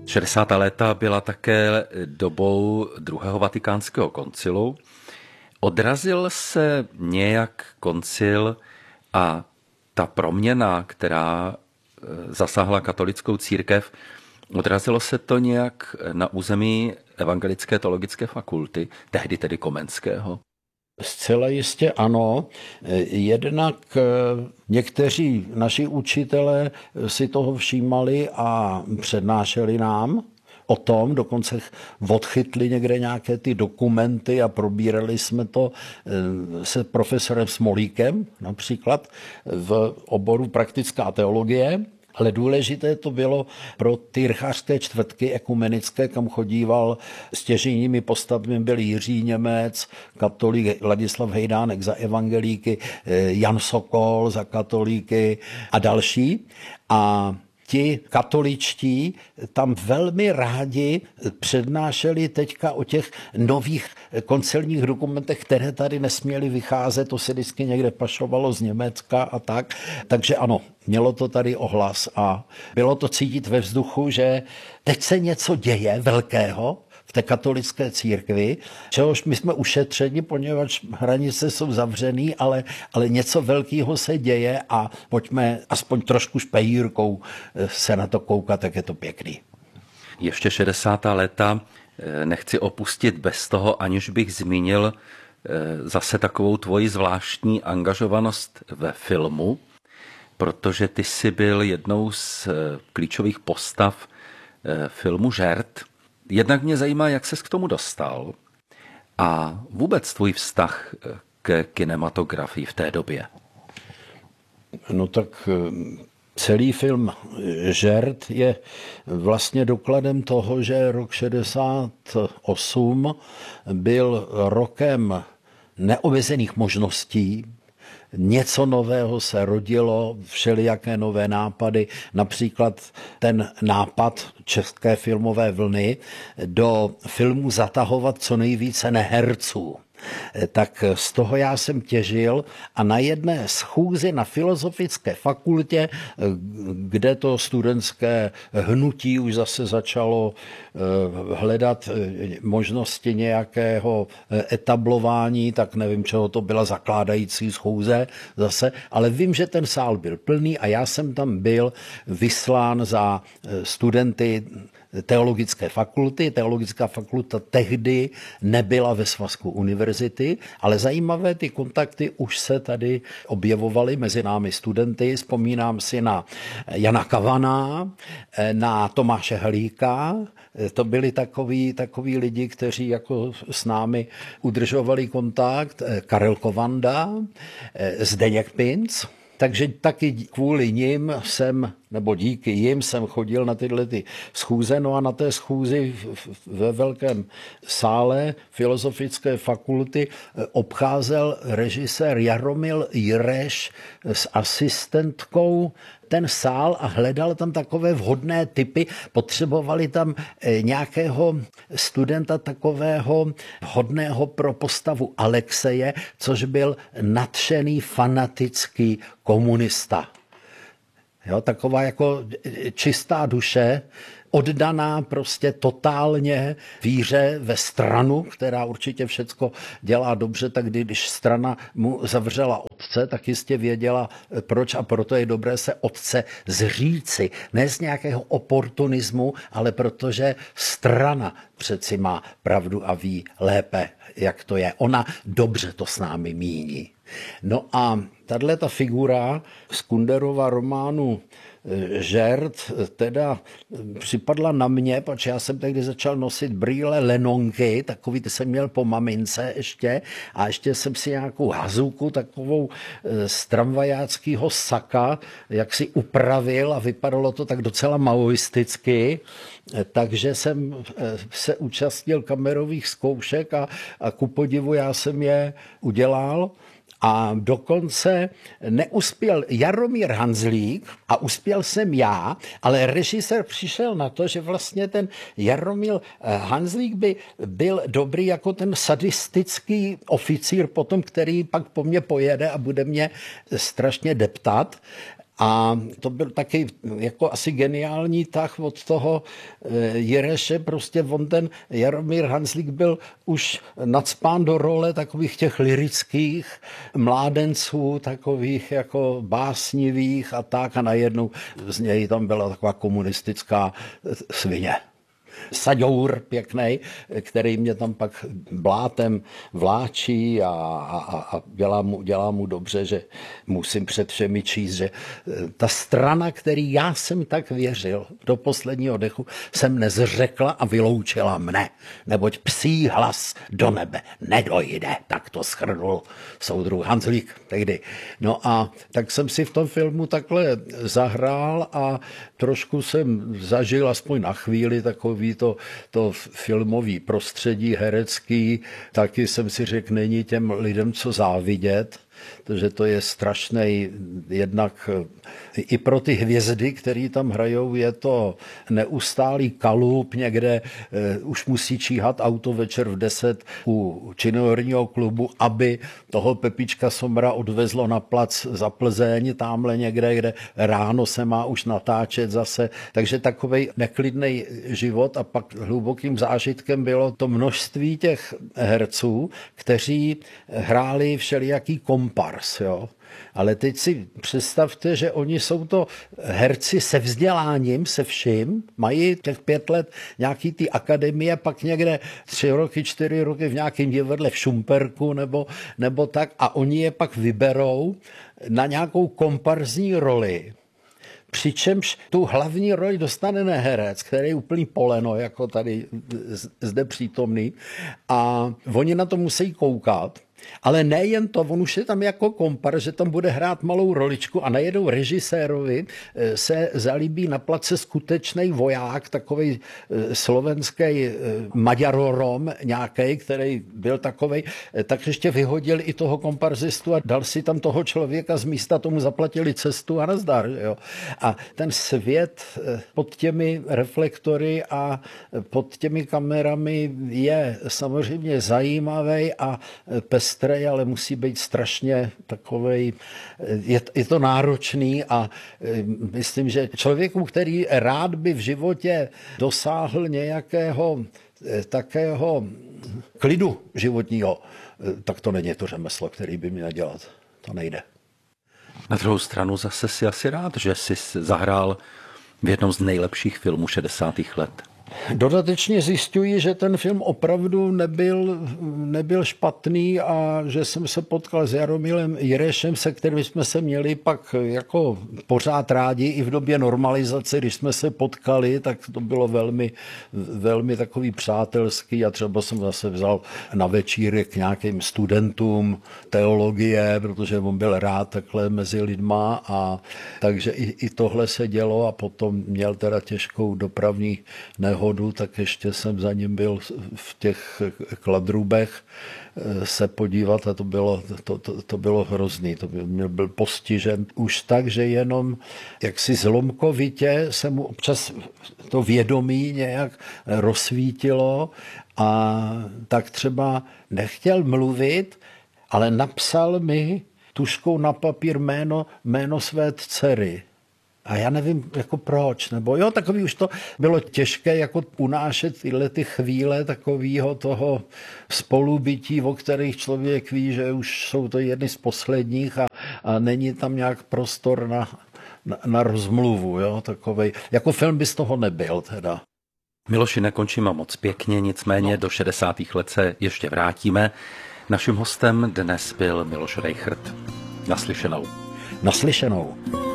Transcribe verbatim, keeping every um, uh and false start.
šedesátá léta byla také dobou druhého vatikánského koncilu. Odrazil se nějak koncil a ta proměna, která zasáhla katolickou církev, odrazilo se to nějak na území Evangelické teologické fakulty, tehdy tedy Komenského? Zcela jistě ano. Jednak někteří naši učitelé si toho všímali a přednášeli nám o tom, dokonce odchytli někde nějaké ty dokumenty a probírali jsme to se profesorem Smolíkem například v oboru praktická teologie. Ale důležité to bylo pro ty rychářské čtvrtky ekumenické, kam chodíval stěžejními postavami byl Jiří Němec, katolík Ladislav Hejdánek za evangelíky, Jan Sokol za katolíky a další. A ti katoličtí tam velmi rádi přednášeli teďka o těch nových koncilních dokumentech, které tady nesměly vycházet, to se vždycky někde pašovalo z Německa a tak. Takže ano, mělo to tady ohlas a bylo to cítit ve vzduchu, že teď se něco děje velkého v té katolické církvi, čehož my jsme ušetřeni, poněvadž hranice jsou zavřený, ale, ale něco velkého se děje a pojďme aspoň trošku špejírkou se na to koukat, tak je to pěkný. Ještě šedesátá léta nechci opustit bez toho, aniž bych zmínil zase takovou tvoji zvláštní angažovanost ve filmu, protože ty jsi byl jednou z klíčových postav filmu Žert. Jednak mě zajímá, jak ses k tomu dostal a vůbec tvůj vztah k kinematografii v té době. No tak celý film Žert je vlastně dokladem toho, že rok šedesát osm byl rokem neomezených možností. Něco nového se rodilo, všelijaké nové nápady, například ten nápad české filmové vlny do filmu zatahovat co nejvíce neherců. Tak z toho já jsem těžil a na jedné schůzi na Filozofické fakultě, kde to studentské hnutí už zase začalo hledat možnosti nějakého etablování, tak nevím, čeho to byla zakládající schůze zase, ale vím, že ten sál byl plný a já jsem tam byl vyslán za studenty teologické fakulty. Teologická fakulta tehdy nebyla ve svazku univerzity, ale zajímavé ty kontakty už se tady objevovaly mezi námi studenty. Vzpomínám si na Jana Kavana, na Tomáše Halíka. To byli takoví, takoví lidi, kteří jako s námi udržovali kontakt. Karel Kovanda, Zdeněk Pinc. Takže taky kvůli nim jsem, nebo díky jim jsem chodil na tyhle ty schůze, no a na té schůzi ve velkém sále Filozofické fakulty obcházel režisér Jaromil Jireš s asistentkou ten sál a hledal tam takové vhodné typy. Potřebovali tam nějakého studenta takového vhodného pro postavu Alexeje, což byl nadšený fanatický komunista. Jo, taková jako čistá duše, oddaná prostě totálně víře ve stranu, která určitě všecko dělá dobře, tak když strana mu zavřela otce, tak jistě věděla proč a proto je dobré se otce zříci. Ne z nějakého oportunismu, ale protože strana přeci má pravdu a ví lépe, jak to je. Ona dobře to s námi míní. No a tato figura z Kunderova románu Žert teda připadla na mě, protože já jsem tehdy začal nosit brýle Lenonky, takový ty jsem měl po mamince ještě a ještě jsem si nějakou hazuku takovou z tramvajáckého saka, jak si upravil a vypadalo to tak docela maoisticky, takže jsem se účastnil kamerových zkoušek a, a ku podivu já jsem je udělal. A dokonce neuspěl Jaromír Hanzlík a uspěl jsem já, ale režisér přišel na to, že vlastně ten Jaromír Hanzlík by byl dobrý jako ten sadistický oficír potom, který pak po mně pojede a bude mě strašně deptat. A to byl taky jako asi geniální tah od toho Jireše, prostě on ten Jaromír Hanzlík byl už nacpán do role takových těch lyrických mládenců, takových jako básnivých a tak a najednou z něj tam byla taková komunistická svině. Saďour pěknej, který mě tam pak blátem vláčí a, a, a dělá, mu, dělá mu dobře, že musím před všemi číst, že ta strana, který já jsem tak věřil do posledního dechu, jsem nezřekla a vyloučila mne, neboť psí hlas do nebe nedojde, tak to shrnul soudruh Hanzlík tehdy. No a tak jsem si v tom filmu takhle zahrál a trošku jsem zažil aspoň na chvíli takový to, to filmový prostředí herecký, taky jsem si řekl, není těm lidem co závidět, protože to je strašnej, jednak i pro ty hvězdy, který tam hrajou, je to neustálý kalup, někde uh, už musí číhat auto večer v deset u činoherního klubu, aby toho Pepička Somra odvezlo na plac za Plzeň, tamhle někde, kde ráno se má už natáčet zase. Takže takovej neklidný život a pak hlubokým zážitkem bylo to množství těch herců, kteří hráli všelijaký kompars, jo. Ale teď si představte, že oni jsou to herci se vzděláním, se vším, mají těch pět let nějaký ty akademie, pak někde tři roky, čtyři roky v nějakém divadle v Šumperku nebo, nebo tak a oni je pak vyberou na nějakou komparzní roli. Přičemž tu hlavní roli dostane neherec, který je úplný poleno, jako tady zde přítomný, a oni na to musí koukat. Ale nejen to, on už je tam jako kompar, že tam bude hrát malou roličku a najednou režisérovi se zalíbí na place skutečný voják, takový slovenský maďarorom nějaký, který byl takovej, tak ještě vyhodil i toho komparzistu a dal si tam toho člověka z místa, tomu zaplatili cestu a nazdar. Jo. A ten svět pod těmi reflektory a pod těmi kamerami je samozřejmě zajímavý a pestrej, ale musí být strašně takovej, je, je to náročný a myslím, že člověku, který rád by v životě dosáhl nějakého takého klidu životního, tak to není to řemeslo, který by měl dělat. To nejde. Na druhou stranu zase si asi rád, že jsi zahrál v jednom z nejlepších filmů šedesátých let. Dodatečně zjišťuji, že ten film opravdu nebyl, nebyl špatný a že jsem se potkal s Jaromílem Jirešem, se kterým jsme se měli pak jako pořád rádi i v době normalizace, když jsme se potkali, tak to bylo velmi, velmi takový přátelský a třeba jsem zase vzal na večírek k nějakým studentům teologie, protože on byl rád takhle mezi lidma a takže i, i tohle se dělo a potom měl teda těžkou dopravní nehodu, tak ještě jsem za ním byl v těch Kladrubech se podívat a to bylo, to, to, to bylo hrozný. To byl, byl postižen už tak, že jenom jaksi zlomkovitě se mu občas to vědomí nějak rozsvítilo a tak třeba nechtěl mluvit, ale napsal mi tužkou na papír jméno, jméno své dcery. A já nevím, jako proč, nebo jo, takový už to bylo těžké jako unášet tyhle ty chvíle takového toho spolubytí, o kterých člověk ví, že už jsou to jedny z posledních a, a není tam nějak prostor na, na, na rozmluvu, jo, takovej, jako film by z toho nebyl teda. Miloši, nekončíme moc pěkně, nicméně no. Do šedesátých let se ještě vrátíme. Naším hostem dnes byl Miloš Rejchrt. Naslyšenou. Naslyšenou.